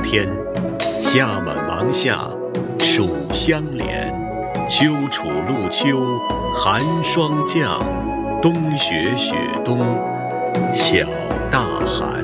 天，夏满芒夏，暑相连，秋处露秋，寒霜降，冬雪雪冬，小大寒。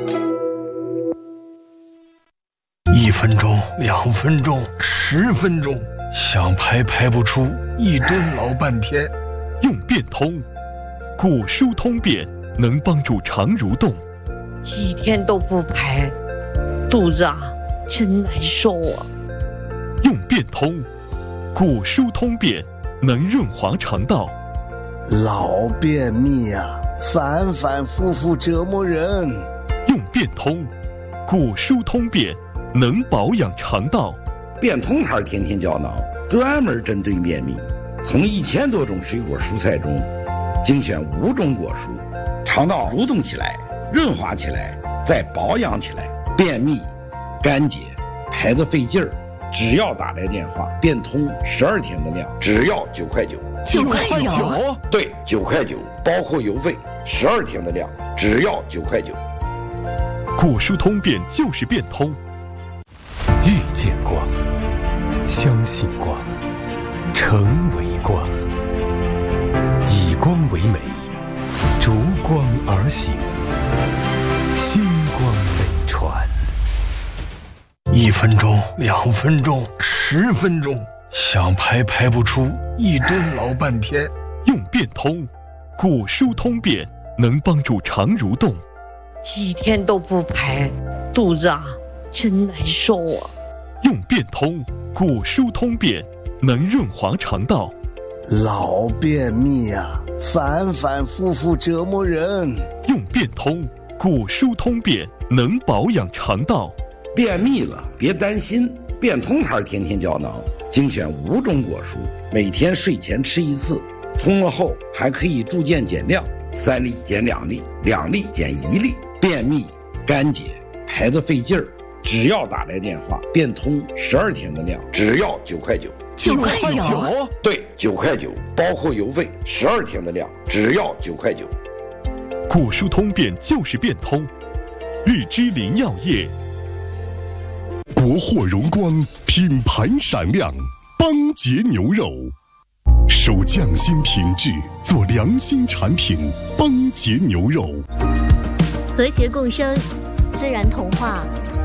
1分钟、2分钟、10分钟，想排不出，一蹲老半天。 用变通，古书通便能帮助肠蠕动。 几天都不排，肚子真难受啊。 用变通，古书通便能润滑肠道。 老便秘反反复复折磨人。 用变通，古书通便能保养肠道。 变通牌天天胶囊专门针对便秘，从1000多种水果蔬菜中精选5种果蔬，肠道蠕动起来，润滑起来，再保养起来。便秘、干结、排得费劲儿，只要打来电话，变通12天的量，只要9块9。 9块9？ 对，9块9，包括邮费，12天的量，只要9块9。 古书通便就是变通。 遇见光，相信光，成为光，以光为美，逐光而行，星光美传。 1分钟、2分钟、10分钟，想排不出，一蹲老半天。 用变通，古书通便能帮助肠蠕动。 几天都不排，肚子真难受啊。 用变通，古书通便能润滑肠道。 老便秘反反复复折磨人。 用变通，古书通便能保养肠道。 便秘了别担心，变通牌天天胶囊精选5种果蔬，每天睡前吃1次，通了后还可以逐渐减量，3粒减2粒，2粒减1粒。便秘、干结、排得费劲儿，只要打来电话，变通12天的量，只要9块9。 9块9？ 对，9块9，包括邮费12天的量，只要9块9。 古书通便就是变通。日之林药业。 国货荣光，品牌闪亮，邦杰牛肉，守匠心品质，做良心产品，邦杰牛肉。 和谐共生，自然童话。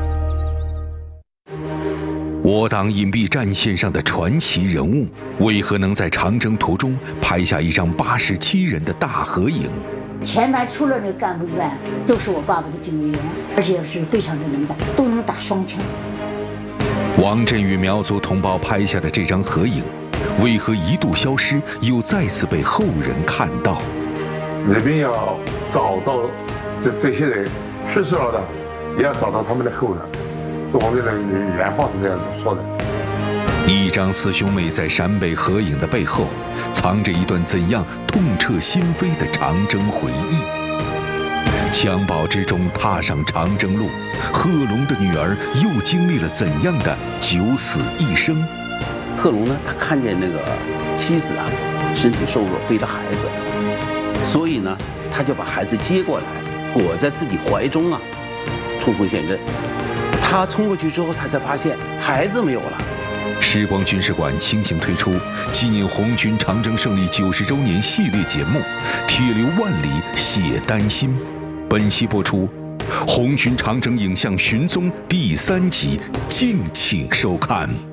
我党隐蔽战线上的传奇人物，为何能在长征途中拍下一张87人的大合影？ 前排出了那个干部以外，都是我爸爸的警卫员，而且是非常的能打，都能打双枪。 王震与苗族同胞拍下的这张合影，为何一度消失，又再次被后人看到？ 日本要找到这些人去世了的，也要找到他们的后人。我们的原话是这样子说的。 一张四兄妹在陕北合影的背后，藏着一段怎样痛彻心扉的长征回忆。襁褓之中踏上长征路，贺龙的女儿又经历了怎样的九死一生？ 贺龙呢，他看见那个妻子身体瘦弱，背着孩子，所以呢，他就把孩子接过来，裹在自己怀中冲锋陷阵。他冲过去之后，他才发现孩子没有了。 时光军事馆倾情推出纪念红军长征胜利90周年系列节目《铁流万里写丹心》，本期播出《红军长征影像寻踪》第3集，敬请收看。